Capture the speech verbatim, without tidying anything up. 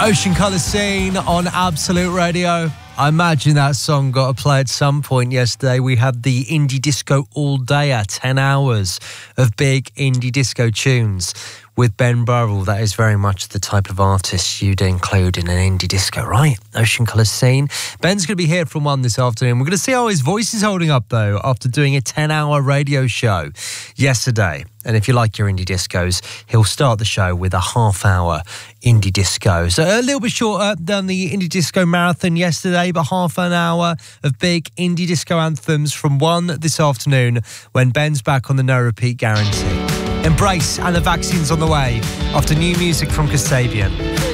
Ocean Colour Scene on Absolute Radio. I imagine that song got to play at some point yesterday. We had the indie disco all day at ten hours of big indie disco tunes with Ben Burrell. That is very much the type of artist you'd include in an indie disco, right? Ocean Colour Scene. Ben's going to be here from one this afternoon. We're going to see how his voice is holding up, though, after doing a ten-hour radio show yesterday. And if you like your indie discos, he'll start the show with a half-hour indie disco. So a little bit shorter than the indie disco marathon yesterday, but half an hour of big indie disco anthems from one this afternoon when Ben's back on the No Repeat Guarantee. Embrace and the vaccine's on the way after new music from Kasabian.